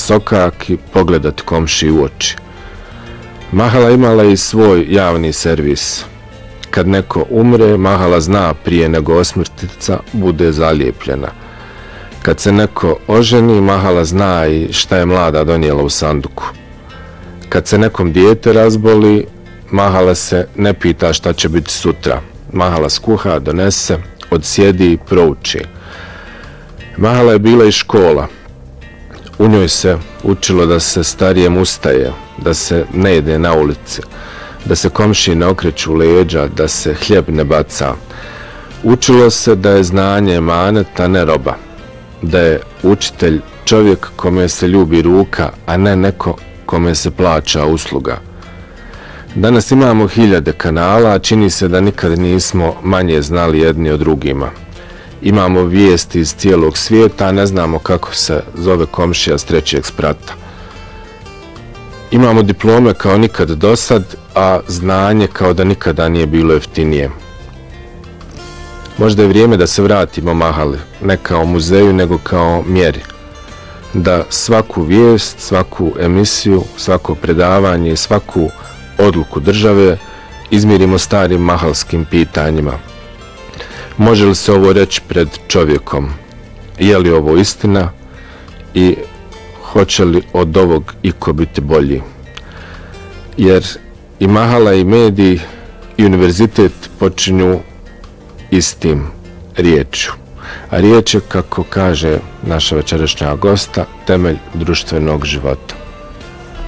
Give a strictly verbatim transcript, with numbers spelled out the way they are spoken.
sokak i pogledati komši u oči. Mahala imala i svoj javni servis. Kad neko umre, Mahala zna prije nego osmrtnica bude zalijepljena. Kad se neko oženi, Mahala zna i šta je mlada donijela u sanduku. Kad se nekom dijete razboli, Mahala se ne pita šta će biti sutra. Mahala skuha, donese, odsjedi i prouči. Mahala je bila i škola. U njoj se učilo da se starijem ustaje, da se ne jede na ulici, da se komšiji ne okreću leđa, da se hljeb ne baca. Učilo se da je znanje emanet, a ne roba. Da je učitelj čovjek kome se ljubi ruka, a ne neko kome se plaća usluga. Danas imamo hiljade kanala, a čini se da nikad nismo manje znali jedni od drugima. Imamo vijesti iz cijelog svijeta, a ne znamo kako se zove komšija s trećeg sprata. Imamo diplome kao nikad dosad, a znanje kao da nikada nije bilo jeftinije. Možda je vrijeme da se vratimo Mahali, ne kao muzeju, nego kao mjeri. Da svaku vijest, svaku emisiju, svako predavanje i svaku odluku države izmirimo starim mahalskim pitanjima. Može li se ovo reći pred čovjekom? Je li ovo istina? I hoće li od ovog iko biti bolji? Jer i Mahala i mediji i univerzitet počinju istim riječju. A riječ je, kako kaže naša večerašnja gosta, temelj društvenog života.